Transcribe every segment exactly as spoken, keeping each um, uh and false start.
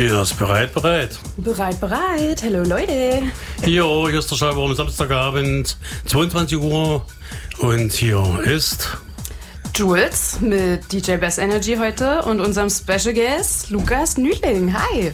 Hier ist bereit, bereit. Bereit, bereit. Hallo Leute. Hier, hier ist der Schreiber am Samstagabend, zweiundzwanzig Uhr. Und hier ist Jules mit D J Bass Energy heute und unserem Special Guest Lukas Nüdling. Hi.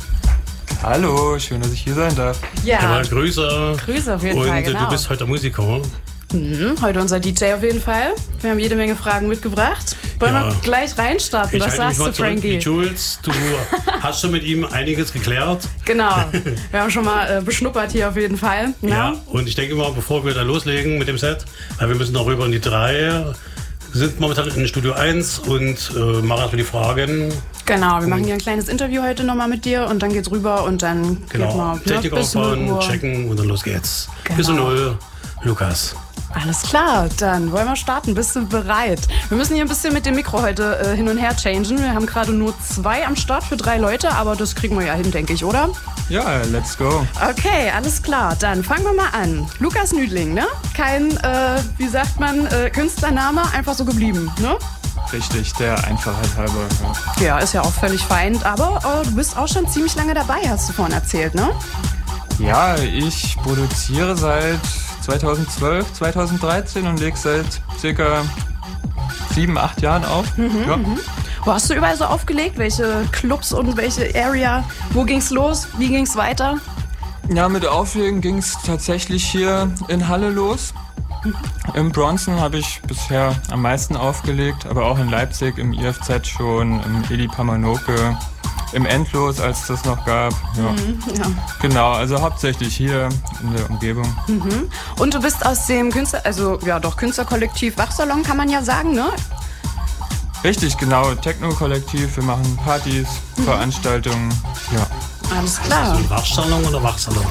Hallo, schön, dass ich hier sein darf. Ja, ja Grüße. Grüße auf jeden und Fall, genau. Du bist heute Musiker. Mhm, heute unser D J auf jeden Fall. Wir haben jede Menge Fragen mitgebracht. Wollen Ja. wir gleich reinstarten? Ich Was halte sagst mich mal du, zurück, Frankie? wie Jules, du hast schon mit ihm einiges geklärt. Genau, wir haben schon mal äh, beschnuppert hier auf jeden Fall. Na? Ja, und ich denke mal, bevor wir da loslegen mit dem Set, weil wir müssen noch rüber in die drei, sind momentan in Studio eins und äh, machen erstmal die Fragen. Genau, wir machen hier ein kleines Interview heute nochmal mit dir und dann geht's rüber und dann Genau, geht mal, Technik ne, bis null aufbauen, Uhr. checken und dann los geht's. Genau. Bis um null, Lukas. Alles klar, dann wollen wir starten. Bist du bereit? Wir müssen hier ein bisschen mit dem Mikro heute äh, hin und her changen. Wir haben gerade nur zwei am Start für drei Leute, aber das kriegen wir ja hin, denke ich, oder? Ja, let's go. Okay, alles klar. Dann fangen wir mal an. Lukas Nüdling, ne? Kein, äh, wie sagt man, äh, Künstlername, einfach so geblieben, ne? Richtig, der Einfachheit halber. Ja. Ja, ist ja auch völlig fein. Aber äh, du bist auch schon ziemlich lange dabei, hast du vorhin erzählt, ne? Ja, ich produziere seit zweitausendzwölf, zweitausenddreizehn und lege seit circa sieben, acht Jahren auf. Mhm, ja. mhm. Wo hast du überall so aufgelegt? Welche Clubs und welche Area? Wo ging's los? Wie ging's weiter? ja, mit Auflegen ging es tatsächlich hier in Halle los. Im Bronson habe ich bisher am meisten aufgelegt, aber auch in Leipzig, im I F Z schon, im Eli Pamanoke, im Endlos, als das noch gab. Ja. Mhm, ja. Genau, also hauptsächlich hier in der Umgebung. Mhm. Und du bist aus dem Künstler, also ja doch Künstlerkollektiv Wachsalon, kann man ja sagen, ne? Richtig, genau, Techno-Kollektiv, wir machen Partys, Mhm. Veranstaltungen, ja. Alles klar. Ein Wachsalon oder Wachsalon?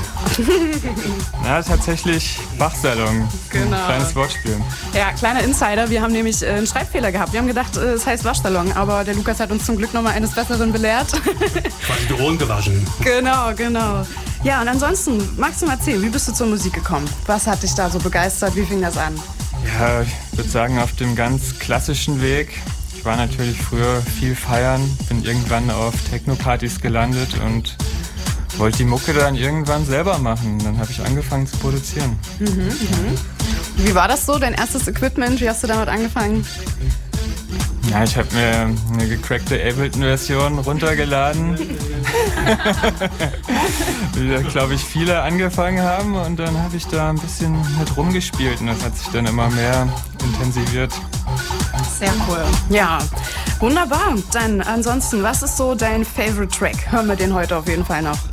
Na, tatsächlich Wachsalon, Genau. ein kleines Wortspiel. Ja, kleiner Insider, wir haben nämlich äh, einen Schreibfehler gehabt. Wir haben gedacht, äh, es heißt Waschsalon, aber der Lukas hat uns zum Glück nochmal eines Besseren belehrt. Quasi die Ohren gewaschen. Genau, genau. Ja, und ansonsten, magst du mal erzählen, wie bist du zur Musik gekommen? Was hat dich da so begeistert? Wie fing das an? Ja, ich würde sagen, auf dem ganz klassischen Weg. Ich war natürlich früher viel feiern, bin irgendwann auf Techno-Partys gelandet und wollte die Mucke dann irgendwann selber machen. Dann habe ich angefangen zu produzieren. Mhm, mhm. Wie war das so, dein erstes Equipment? Wie hast du damit angefangen? Ja, ich habe mir eine gecrackte Ableton-Version runtergeladen, wie da, glaube ich, viele angefangen haben. Und dann habe ich da ein bisschen mit rumgespielt und das hat sich dann immer mehr intensiviert. Sehr cool. Ja, wunderbar. Dann ansonsten, was ist so dein Favorite Track? Hören wir den heute auf jeden Fall noch.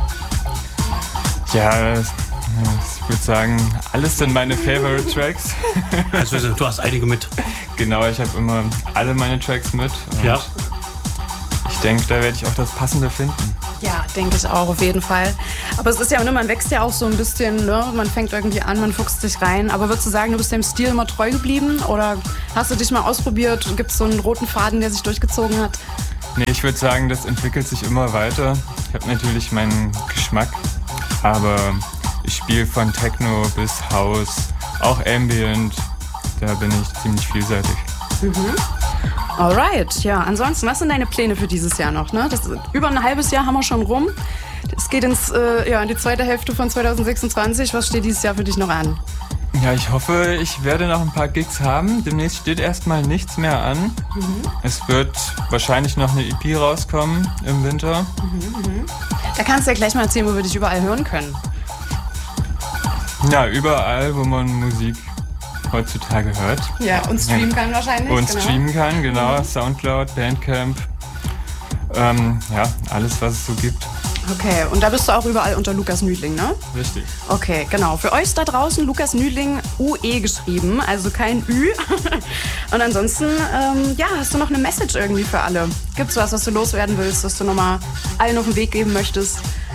Ja, ich würde sagen, alles sind meine Favorite Tracks. Also du hast einige mit. Genau, ich habe immer alle meine Tracks mit. Und Ja. ich denke, da werde ich auch das Passende finden. Ja, denke ich auch, auf jeden Fall. Aber es ist ja, ne, man wächst ja auch so ein bisschen, ne? Man fängt irgendwie an, man fuchst sich rein. Aber würdest du sagen, du bist dem Stil immer treu geblieben? Oder hast du dich mal ausprobiert? Gibt es so einen roten Faden, der sich durchgezogen hat? Nee, ich würde sagen, das entwickelt sich immer weiter. Ich habe natürlich meinen Geschmack, aber ich spiele von Techno bis House, auch Ambient. Da bin ich ziemlich vielseitig. Mhm. Alright, ja. Ansonsten, was sind deine Pläne für dieses Jahr noch? Ne? Das, über ein halbes Jahr haben wir schon rum. Es geht ins, äh, ja, in die zweite Hälfte von zweitausendsechsundzwanzig. Was steht dieses Jahr für dich noch an? Ja, ich hoffe, ich werde noch ein paar Gigs haben. Demnächst steht erstmal nichts mehr an. Mhm. Es wird wahrscheinlich noch eine E P rauskommen im Winter. Mhm, mhm. Da kannst du ja gleich mal erzählen, wo wir dich überall hören können. Ja, überall, wo man Musik heutzutage hört. Ja, und streamen kann wahrscheinlich. Und genau. streamen kann, genau. Soundcloud, Bandcamp. Ähm, ja, alles, was es so gibt. Okay, und da bist du auch überall unter Lukas Nüdling, ne? Richtig. Okay, genau. Für euch da draußen Lukas Nüdling U E geschrieben, also kein Ü. Und ansonsten, ähm, ja, hast du noch eine Message irgendwie für alle? Gibt's was, was du loswerden willst, was du nochmal allen auf den Weg geben möchtest?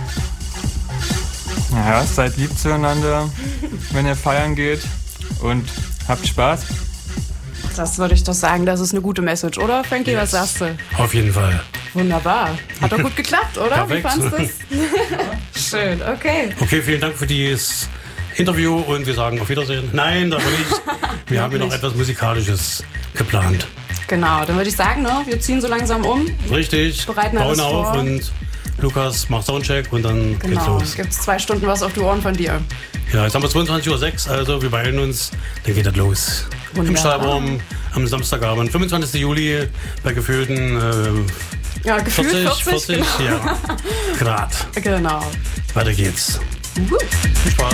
Ja, seid lieb zueinander, wenn ihr feiern geht und habt Spaß. Das würde ich doch sagen, das ist eine gute Message, oder Frankie? Yes. Was sagst du? Auf jeden Fall. Wunderbar. Hat doch gut geklappt, oder? Perfekt. Wie fandest du das? Schön, okay. Okay, vielen Dank für dieses Interview und wir sagen auf Wiedersehen. Nein, aber nicht. Wir haben hier noch etwas Musikalisches geplant. Genau, dann würde ich sagen, ne, wir ziehen so langsam um. Richtig. Bereiten Bauen alles auf vor. und Lukas macht Soundcheck und dann geht's Genau, los. gibt's zwei Stunden was auf die Ohren von dir. Ja, jetzt haben wir zweiundzwanzig Uhr sechs, also wir beeilen uns, dann geht das los. Wunderbar. Im Stahlraum am Samstagabend, fünfundzwanzigsten Juli, bei gefühlten äh, ja, gefühlt vierzig, vierzig, vierzig genau. ja, Grad. Genau. Weiter geht's. Uh. Viel Spaß.